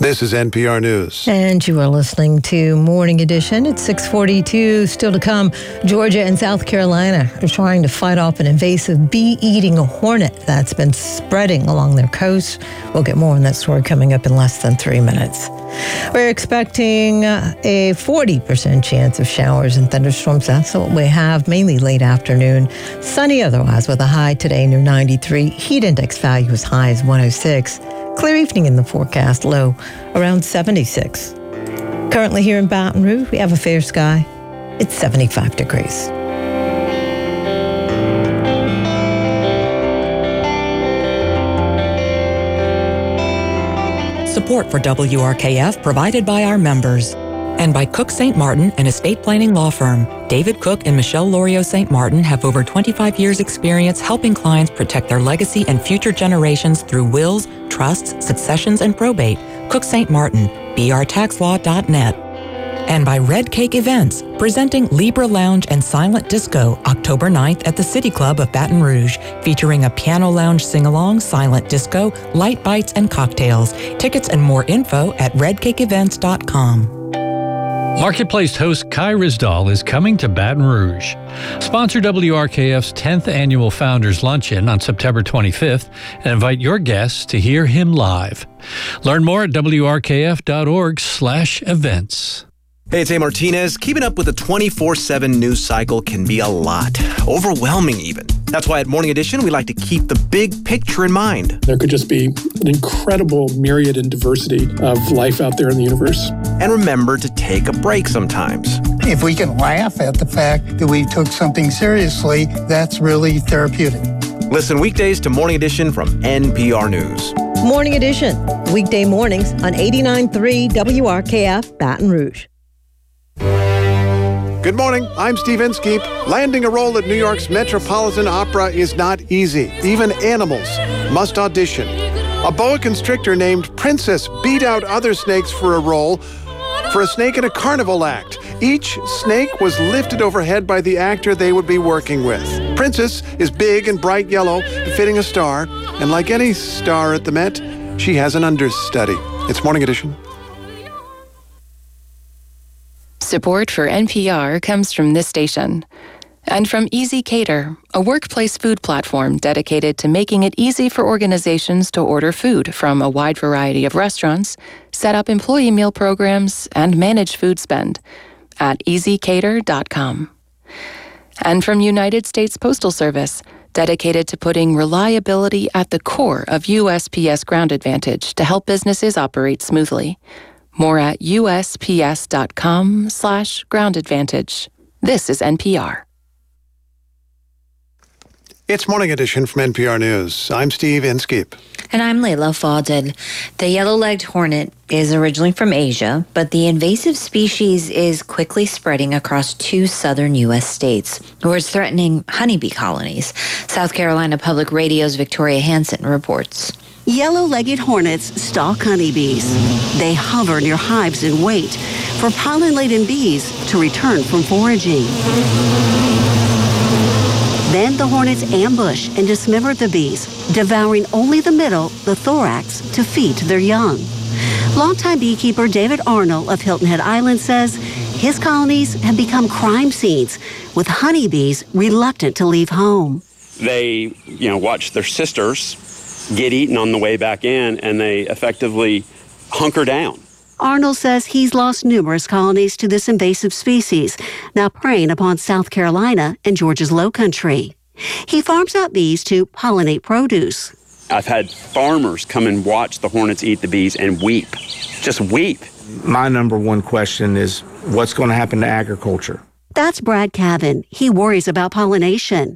This is NPR News. And you are listening to Morning Edition. It's 6:42. Still to come, Georgia and South Carolina are trying to fight off an invasive bee-eating hornet that's been spreading along their coast. We'll get more on that story coming up in less than 3 minutes. We're expecting a 40% chance of showers and thunderstorms. That's what we have, mainly late afternoon. Sunny otherwise with a high today near 93. Heat index value as high as 106. Clear evening in the forecast, low around 76. Currently here in Baton Rouge, we have a fair sky. It's 75 degrees. Support for WRKF provided by our members and by Cook St. Martin, an estate planning law firm. David Cook and Michelle Lorio St. Martin have over 25 years' experience helping clients protect their legacy and future generations through wills, trusts, successions, and probate. Cook St. Martin, brtaxlaw.net. And by Red Cake Events, presenting Libra Lounge and Silent Disco, October 9th at the City Club of Baton Rouge, featuring a piano lounge sing-along, silent disco, light bites, and cocktails. Tickets and more info at redcakeevents.com. Marketplace host Kai Ryssdal is coming to Baton Rouge. Sponsor WRKF's 10th annual Founders Luncheon on September 25th and invite your guests to hear him live. Learn more at wrkf.org/events. Hey, it's A. Martinez. Keeping up with the 24/7 news cycle can be a lot. Overwhelming, even. That's why at Morning Edition, we like to keep the big picture in mind. There could just be an incredible myriad and diversity of life out there in the universe. And remember to take a break sometimes. If we can laugh at the fact that we took something seriously, that's really therapeutic. Listen weekdays to Morning Edition from NPR News. Morning Edition, weekday mornings on 89.3 WRKF Baton Rouge. Good morning. I'm Steve Inskeep. Landing a role at New York's Metropolitan Opera is not easy. Even animals must audition. A boa constrictor named Princess beat out other snakes for a role for a snake in a carnival act. Each snake was lifted overhead by the actor they would be working with. Princess is big and bright yellow, befitting a star. And like any star at the Met, she has an understudy. It's Morning Edition. Support for NPR comes from this station and from Easy Cater, a workplace food platform dedicated to making it easy for organizations to order food from a wide variety of restaurants, set up employee meal programs, and manage food spend at easycater.com. And from United States Postal Service, dedicated to putting reliability at the core of USPS Ground Advantage to help businesses operate smoothly. More at usps.com/Ground Advantage. This is NPR. It's Morning Edition from NPR News. I'm Steve Inskeep. And I'm Layla Fadel. The yellow-legged hornet is originally from Asia, but the invasive species is quickly spreading across 2 southern U.S. states, where it's threatening honeybee colonies. South Carolina Public Radio's Victoria Hansen reports. Yellow-legged hornets stalk honeybees. They hover near hives and wait for pollen-laden bees to return from foraging. Then the hornets ambush and dismember the bees, devouring only the middle, the thorax, to feed their young. Longtime beekeeper David Arnold of Hilton Head Island says his colonies have become crime scenes, with honeybees reluctant to leave home. They, watch their sisters get eaten on the way back in, and they effectively hunker down. Arnold says he's lost numerous colonies to this invasive species, now preying upon South Carolina and Georgia's Low Country. He farms out bees to pollinate produce. I've had farmers come and watch the hornets eat the bees and weep, just weep. My number one question is, what's going to happen to agriculture? That's Brad Cavan. He worries about pollination.